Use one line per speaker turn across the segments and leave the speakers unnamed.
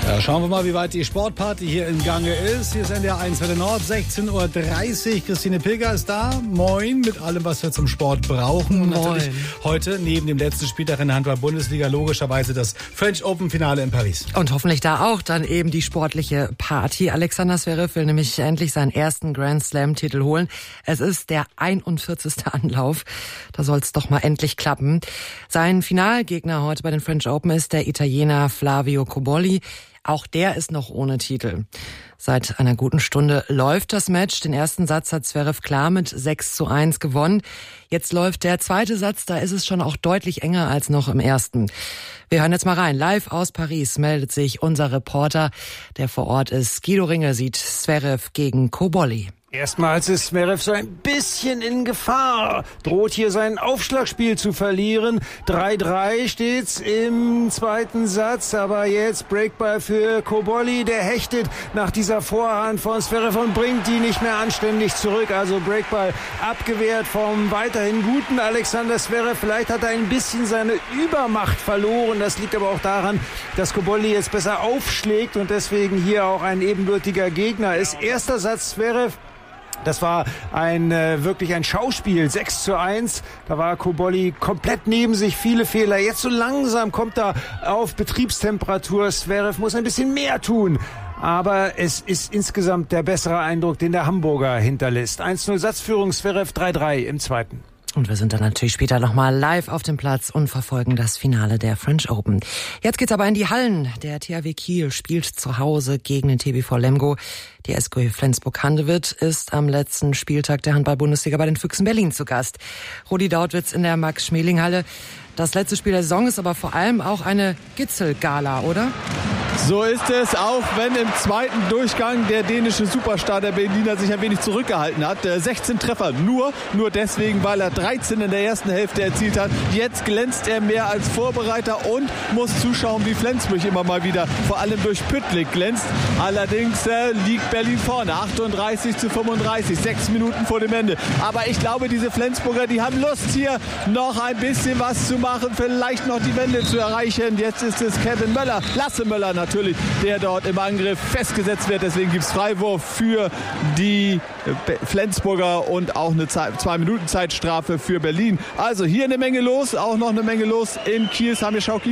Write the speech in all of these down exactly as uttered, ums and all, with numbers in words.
Ja, schauen wir mal, wie weit die Sportparty hier im Gange ist. Hier ist N D R eins Welle Nord, sechzehn Uhr dreißig. Christine Pilger ist da. Moin, mit allem, was wir zum Sport brauchen. Und natürlich heute neben dem letzten Spieltag in der Handball-Bundesliga logischerweise das French Open-Finale in Paris.
Und hoffentlich da auch dann eben die sportliche Party. Alexander Zverev will nämlich endlich seinen ersten Grand Slam-Titel holen. Es ist der einundvierzigste Anlauf. Da soll es doch mal endlich klappen. Sein Finalgegner heute bei den French Open ist der Italiener Flavio Cobolli. Auch der ist noch ohne Titel. Seit einer guten Stunde läuft das Match. Den ersten Satz hat Zverev klar mit sechs zu eins gewonnen. Jetzt läuft der zweite Satz, da ist es schon auch deutlich enger als noch im ersten. Wir hören jetzt mal rein. Live aus Paris meldet sich unser Reporter, der vor Ort ist. Guido Ringe sieht Zverev gegen Cobolli.
Erstmals ist Zverev so ein bisschen in Gefahr, droht hier sein Aufschlagspiel zu verlieren. drei drei steht's im zweiten Satz, aber jetzt Breakball für Cobolli, der hechtet nach dieser Vorhand von Zverev und bringt die nicht mehr anständig zurück. Also Breakball abgewehrt vom weiterhin guten Alexander Zverev. Vielleicht hat er ein bisschen seine Übermacht verloren. Das liegt aber auch daran, dass Cobolli jetzt besser aufschlägt und deswegen hier auch ein ebenbürtiger Gegner ist. Erster Satz Zverev. Das war ein äh, wirklich ein Schauspiel, sechs zu eins. Da war Cobolli komplett neben sich, viele Fehler. Jetzt so langsam kommt er auf Betriebstemperatur. Zverev muss ein bisschen mehr tun. Aber es ist insgesamt der bessere Eindruck, den der Hamburger hinterlässt. eins null Satzführung, Zverev drei drei im zweiten.
Und wir sind dann natürlich später nochmal live auf dem Platz und verfolgen das Finale der French Open. Jetzt geht's aber in die Hallen. Der T H W Kiel spielt zu Hause gegen den T B V Lemgo. Die S G Flensburg-Handewitt ist am letzten Spieltag der Handball-Bundesliga bei den Füchsen Berlin zu Gast. Rudi Dautwitz in der Max-Schmeling-Halle. Das letzte Spiel der Saison ist aber vor allem auch eine Gitzel-Gala, oder?
So ist es, auch wenn im zweiten Durchgang der dänische Superstar der Berliner sich ein wenig zurückgehalten hat. sechzehn Treffer nur, nur deswegen, weil er dreizehn in der ersten Hälfte erzielt hat. Jetzt glänzt er mehr als Vorbereiter und muss zuschauen, wie Flensburg immer mal wieder, vor allem durch Püttlik glänzt. Allerdings äh, liegt Berlin vorne, achtunddreißig zu fünfunddreißig, sechs Minuten vor dem Ende. Aber ich glaube, diese Flensburger, die haben Lust hier noch ein bisschen was zu machen, vielleicht noch die Wende zu erreichen. Jetzt ist es Kevin Möller, Lasse Möller natürlich. Natürlich, der dort im Angriff festgesetzt wird. Deswegen gibt es Freiwurf für die Flensburger und auch eine zwei Minuten Zeitstrafe für Berlin. Also hier eine Menge los, auch noch eine Menge los in Kiel. Samir Schauki?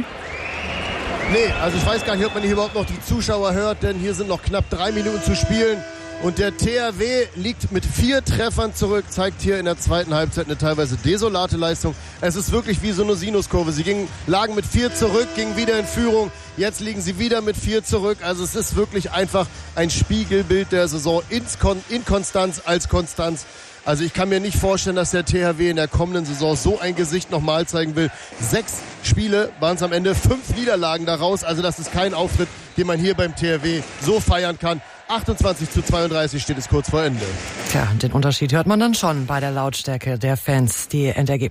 Nee, also ich weiß gar nicht, ob man hier überhaupt noch die Zuschauer hört, denn hier sind noch knapp drei Minuten zu spielen. Und der T H W liegt mit vier Treffern zurück, zeigt hier in der zweiten Halbzeit eine teilweise desolate Leistung. Es ist wirklich wie so eine Sinuskurve. Sie gingen, lagen mit vier zurück, gingen wieder in Führung. Jetzt liegen sie wieder mit vier zurück. Also es ist wirklich einfach ein Spiegelbild der Saison. Inkonstanz als Konstanz. Also ich kann mir nicht vorstellen, dass der T H W in der kommenden Saison so ein Gesicht nochmal zeigen will. Sechs Spiele waren es am Ende, fünf Niederlagen daraus. Also das ist kein Auftritt, den man hier beim T H W so feiern kann. achtundzwanzig zu zweiunddreißig steht es kurz vor Ende.
Tja, den Unterschied hört man dann schon bei der Lautstärke der Fans. Die Endergebnisse